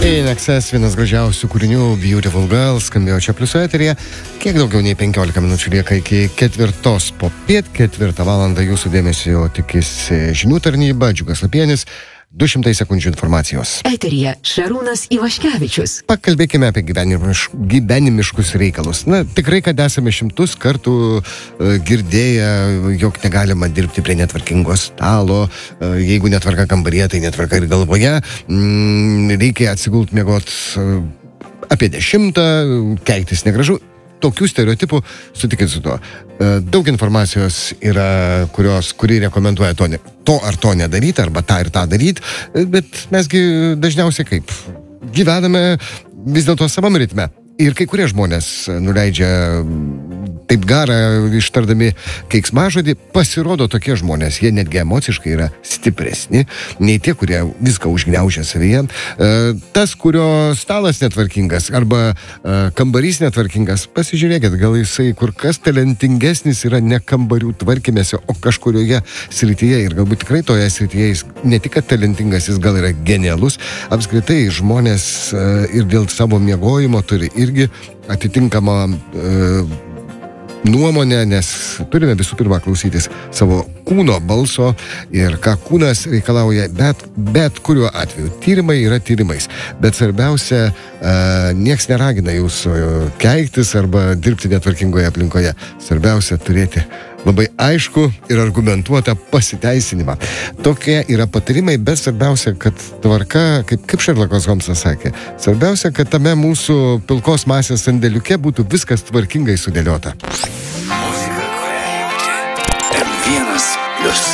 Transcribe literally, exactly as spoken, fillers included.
In Excess, vienas gražiausių kūrinių Beautiful Girl skambėjo čia Pliuso eteryje. Kiek daugiau nei penkiolika minučių lieka iki ketvirtos popiet, ketvirtą valandą jūsų dėmesio tikisi žinių tarnyba, Džiugas Lapienis. du šimtai sekundžių informacijos. Eteryje Šarūnas Ivaškevičius. Pakalbėkime apie gyvenimiš, gyvenimiškus reikalus. Na, tikrai, kad esame šimtus kartų uh, girdėję, jog negalima dirbti prie netvarkingo stalo, uh, jeigu netvarka kambaryje, tai netvarka ir galvoje. Mm, reikia atsigult miegot uh, apie dešimtą, keiktis negražu. Tokių stereotipų, sutikit su to. Daug informacijos yra, kurios, kuri rekomenduoja to, ne, to ar to nedaryti, arba tą ir tą daryti, bet mesgi dažniausiai kaip gyvename vis dėlto savam ritme. Ir kai kurie žmonės nuleidžia taip garą ištardami keiksmažodį, pasirodo tokie žmonės, jie netgi emociškai yra stipresni nei tie, kurie viską užgniaužia savyje. Tas, kurio stalas netvarkingas arba kambarys netvarkingas, pasižiūrėkit, gal jisai kur kas talentingesnis yra ne kambarių tvarkymėse, o kažkurioje srityje. Ir galbūt tikrai toje srityje jis ne tik talentingas, jis gal yra genialus. Apskritai žmonės ir dėl savo miegojimo turi irgi atitinkamą e, nuomonę, nes turime visų pirma klausytis savo kūno balso ir ką kūnas reikalauja, bet, bet kuriuo atveju. Tyrimai yra tyrimais, bet svarbiausia, e, nieks neragina jūsų keiktis arba dirbti netvarkingoje aplinkoje. Svarbiausia turėti labai aišku ir argumentuotą pasiteisinimą. Tokie yra patarimai, bet svarbiausia, kad tvarka, kaip, kaip Šerlokas Holmsas sakė, svarbiausia, kad tame mūsų pilkos masės sandėliuke būtų viskas tvarkingai sudėliota. Muzika, kurią jauti. M vienas plius.